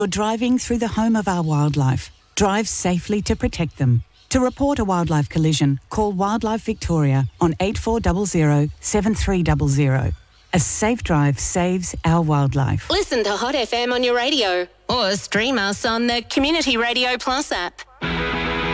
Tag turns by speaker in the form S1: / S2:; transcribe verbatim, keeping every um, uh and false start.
S1: You're driving through the home of our wildlife. Drive safely to protect them. To report a wildlife collision, call Wildlife Victoria on eight four zero zero seven three zero zero. A safe drive saves our wildlife.
S2: Listen to Hot F M on your radio or stream us on the Community Radio Plus app.